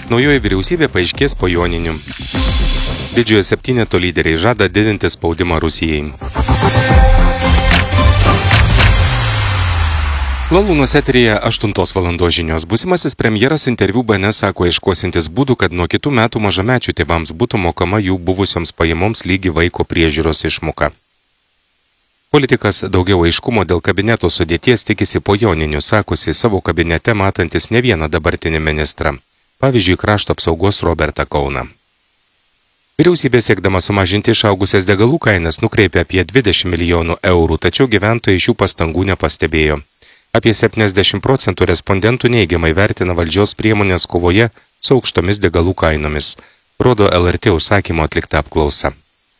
Naujoji vyriausybė paaiškės po joninių. Didžiojo septyneto lyderiai žada didinti spaudimą Rusijai. Lalūnos eteryje 8 valandos žinios. Būsimasis premjeras interviu BNS sako ieškosintis būdų, kad nuo kitų metų mažamečių tėvams būtų mokama jų buvusioms pajamoms lygi vaiko priežiūros išmoka. Politikas daugiau aiškumo dėl kabineto sudėties tikisi po joninių, sakosi savo kabinete matantis ne vieną dabartinį ministrą. Pavyzdžiui, krašto apsaugos Robertą Kauną. Vyriausybė siekdama sumažinti išaugusias degalų kainas nukreipė apie 20 milijonų eurų, tačiau gyventojai šių pastangų nepastebėjo. Apie 70% respondentų neigiamai vertina valdžios priemonės kovoje su aukštomis degalų kainomis, rodo LRT užsakymo atlikta apklausa.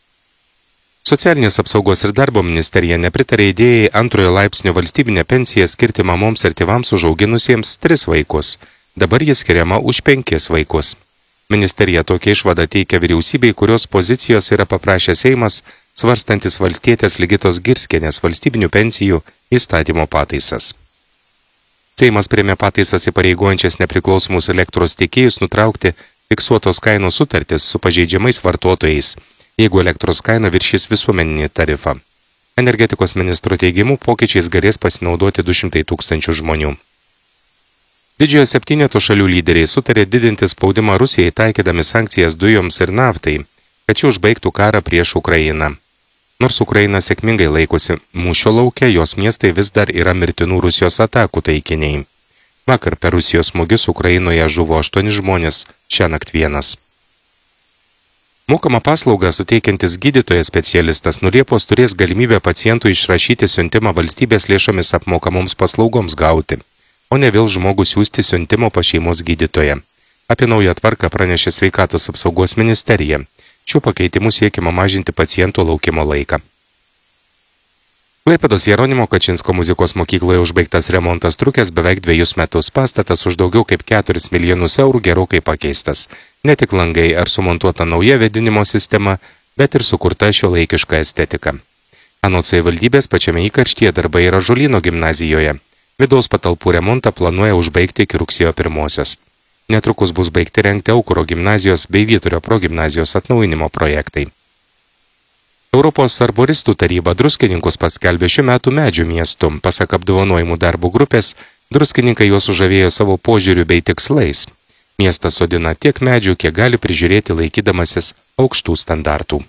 Socialinės apsaugos ir darbo ministerija nepritarė idėjai antrojo laipsnio valstybinę pensiją skirti mamoms ir tėvams užauginusiems 3 vaikus. Dabar jis skiriama už 5 vaikus. Ministerija tokia išvada teikia vyriausybei, kurios pozicijos yra paprašęs Seimas, svarstantis valstietės Ligitos Girskienės valstybinių pensijų įstatymo pataisas. Seimas priėmė pataisas įpareigojančias nepriklausomus elektros tiekėjus nutraukti fiksuotos kainos sutartis su pažeidžiamais vartotojais, jeigu elektros kaina viršys visuomeninį tarifą. Energetikos ministro teigimu pokyčiais galės pasinaudoti 200 000 žmonių. Didžiojo septyneto šalių lyderiai sutarė didinti spaudimą Rusijai taikydami sankcijas dujoms ir naftai, kad ši užbaigtų karą prieš Ukrainą. Nors Ukraina sėkmingai laikosi mūšio lauke, jos miestai vis dar yra mirtinų Rusijos atakų taikiniai. Vakar per Rusijos smūgius Ukrainoje žuvo 8 žmonės, šiąnakt 1. Mokamą paslaugą suteikiantis gydytojas specialistas nuo Liepos turės galimybę pacientų išrašyti siuntimą valstybės lėšomis apmokamoms paslaugoms gauti, o ne vėl žmogų siųsti siuntimo pas šeimos gydytoją. Apie naują tvarką pranešė Sveikatos apsaugos ministerija. Šiuo pakeitimu siekiama mažinti paciento laukimo laiką. Klaipėdos Jeronimo Kačinsko muzikos mokykloje užbaigtas remontas trukęs beveik 2 metus. Pastatas už daugiau kaip 4 milijonus eurų gerokai pakeistas. Ne tik langai ar sumontuota nauja vėdinimo sistema, bet ir sukurta šiuolaikiška estetika. Anot savivaldybės pačiame įkarštyje darbai yra Ąžuolyno gimnazijoje. Vidaus patalpų remontą planuoja užbaigti iki rugsėjo 1. Netrukus bus baigti rengti Aukuro gimnazijos bei Vyturio progimnazijos atnaujinimo projektai. Europos arboristų taryba Druskininkus paskelbė šių metų medžių miestu. Pasak apdovanojimų darbo grupės, druskininkai juos sužavėjo savo požiūriu bei tikslais. Miestas sodina tiek medžių, kiek gali prižiūrėti laikydamasis aukštų standartų.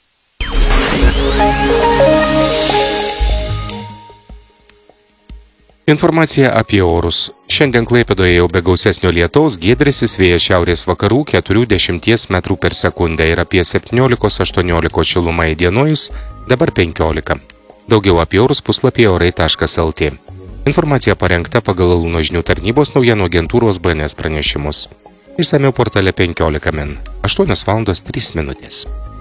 Informacija apie orus. Šiandien Klaipėdoje jau be gausesnio lietaus giedrysis vėjas šiaurės vakarų 40 metrų per sekundę ir apie 17-18 šilumą įdienojus, dabar 15. Daugiau apie orus puslapyje orai.lt. Informacija parengta pagal Lalūno žinių tarnybos naujienų agentūros BNS pranešimus. Išsamiau portale 15 min. 8 valandos 3 minutės.